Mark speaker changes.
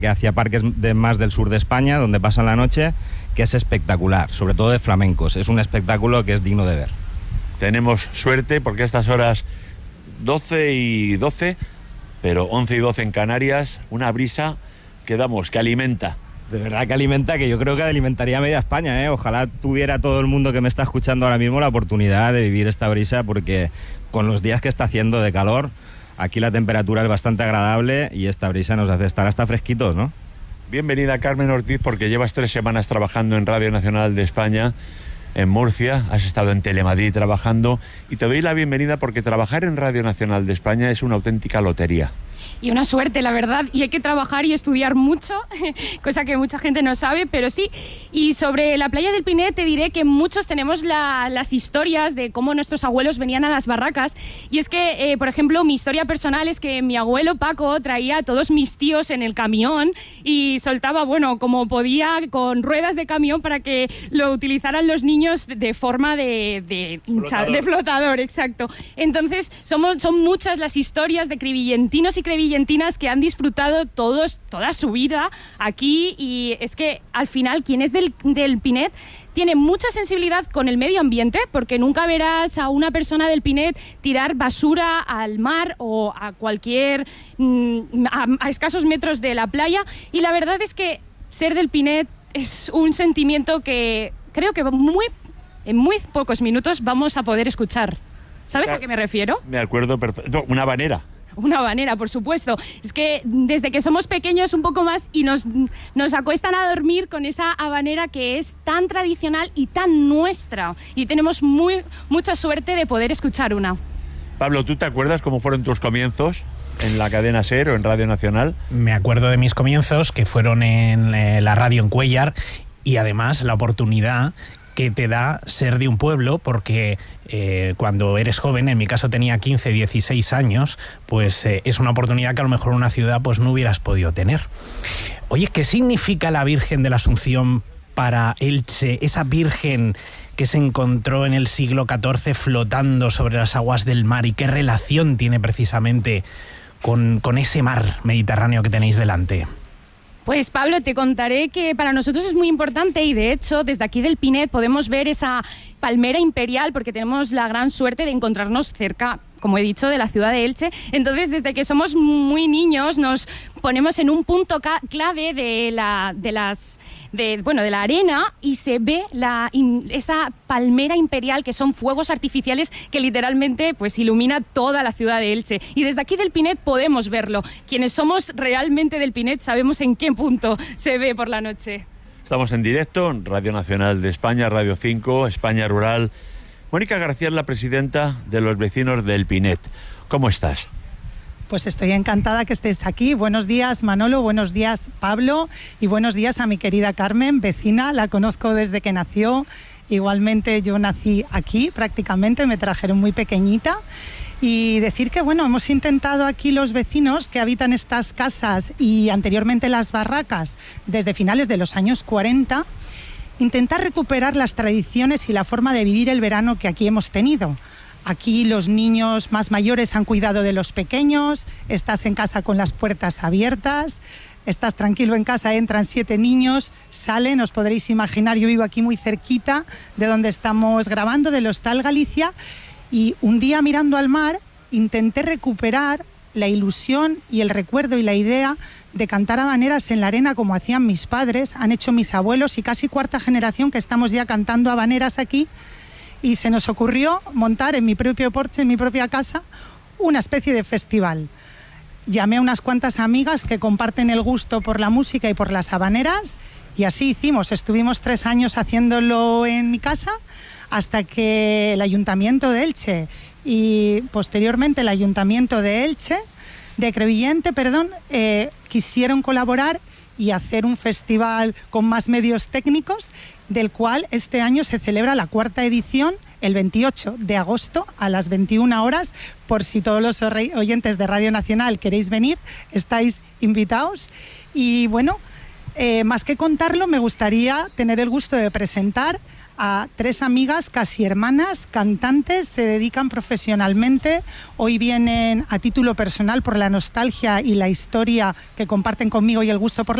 Speaker 1: hacia parques más del sur de España, donde pasan la noche, que es espectacular, sobre todo de flamencos. Es un espectáculo que es digno de ver.
Speaker 2: Tenemos suerte porque a estas horas 12:12, pero 11:12 en Canarias, una brisa que alimenta.
Speaker 1: De verdad que alimenta, que yo creo que alimentaría a media España, ¿eh? Ojalá tuviera todo el mundo que me está escuchando ahora mismo la oportunidad de vivir esta brisa, porque con los días que está haciendo de calor, aquí la temperatura es bastante agradable y esta brisa nos hace estar hasta fresquitos, ¿no?
Speaker 2: Bienvenida, Carmen Ortiz, porque llevas 3 semanas trabajando en Radio Nacional de España, en Murcia, has estado en Telemadrid trabajando, y te doy la bienvenida porque trabajar en Radio Nacional de España es una auténtica lotería.
Speaker 3: Y una suerte, la verdad, y hay que trabajar y estudiar mucho, cosa que mucha gente no sabe, pero sí. Y sobre la playa del Pinet te diré que muchos tenemos las historias de cómo nuestros abuelos venían a las barracas, y es que, por ejemplo, mi historia personal es que mi abuelo Paco traía a todos mis tíos en el camión y soltaba, bueno, como podía, con ruedas de camión para que lo utilizaran los niños de forma de flotador, exacto. Entonces, son muchas las historias de crevillentinos y crevillentinas que han disfrutado toda su vida aquí, y es que al final quien es del Pinet tiene mucha sensibilidad con el medio ambiente, porque nunca verás a una persona del Pinet tirar basura al mar o a cualquier a escasos metros de la playa, y la verdad es que ser del Pinet es un sentimiento que creo que en muy pocos minutos vamos a poder escuchar. ¿Sabes a qué me refiero?
Speaker 2: Me acuerdo perfecto. Una habanera.
Speaker 3: Una habanera, por supuesto. Es que desde que somos pequeños un poco más y nos acuestan a dormir con esa habanera que es tan tradicional y tan nuestra. Y tenemos mucha suerte de poder escuchar una.
Speaker 2: Pablo, ¿tú te acuerdas cómo fueron tus comienzos en la cadena SER o en Radio Nacional?
Speaker 4: Me acuerdo de mis comienzos, que fueron en la radio en Cuéllar, y además la oportunidad que te da ser de un pueblo, porque cuando eres joven, en mi caso tenía 15, 16 años, pues es una oportunidad que a lo mejor en una ciudad pues no hubieras podido tener. Oye, ¿qué significa la Virgen de la Asunción para Elche? Esa Virgen que se encontró en el siglo XIV flotando sobre las aguas del mar, ¿y qué relación tiene precisamente con ese mar Mediterráneo que tenéis delante?
Speaker 3: Pues Pablo, te contaré que para nosotros es muy importante, y de hecho desde aquí del Pinet podemos ver esa palmera imperial, porque tenemos la gran suerte de encontrarnos cerca, como he dicho, de la ciudad de Elche. Entonces, desde que somos muy niños nos ponemos en un punto clave de la arena, y se ve esa palmera imperial, que son fuegos artificiales que literalmente pues ilumina toda la ciudad de Elche, y desde aquí del Pinet podemos verlo. Quienes somos realmente del Pinet sabemos en qué punto se ve por la noche.
Speaker 2: Estamos en directo en Radio Nacional de España, Radio 5, España Rural. Mónica García es la presidenta de los vecinos del Pinet. ¿Cómo estás?
Speaker 5: Pues estoy encantada que estés aquí. Buenos días, Manolo, buenos días, Pablo, y buenos días a mi querida Carmen, vecina, la conozco desde que nació. Igualmente yo nací aquí, prácticamente, me trajeron muy pequeñita. Y decir que, bueno, hemos intentado aquí los vecinos que habitan estas casas y anteriormente las barracas desde finales de los años 40, intentar recuperar las tradiciones y la forma de vivir el verano que aquí hemos tenido. Aquí los niños más mayores han cuidado de los pequeños, estás en casa con las puertas abiertas, estás tranquilo en casa, entran 7 niños, salen, os podréis imaginar, yo vivo aquí muy cerquita de donde estamos grabando, del Hostal Galicia, y un día mirando al mar intenté recuperar la ilusión y el recuerdo y la idea de cantar habaneras en la arena como hacían mis padres, han hecho mis abuelos y casi cuarta generación que estamos ya cantando habaneras aquí. Y se nos ocurrió montar en mi propio porche, en mi propia casa, una especie de festival. Llamé a unas cuantas amigas que comparten el gusto por la música y por las habaneras, y así hicimos. Estuvimos 3 años haciéndolo en mi casa, hasta que el Ayuntamiento de Elche y posteriormente el Ayuntamiento de Elche, de Crevillente, quisieron colaborar y hacer un festival con más medios técnicos, del cual este año se celebra la 4ª edición, el 28 de agosto a las 21 horas. Por si todos los oyentes de Radio Nacional queréis venir, estáis invitados. Y bueno, más que contarlo, me gustaría tener el gusto de presentar a 3 amigas, casi hermanas, cantantes, se dedican profesionalmente. Hoy vienen a título personal por la nostalgia y la historia que comparten conmigo y el gusto por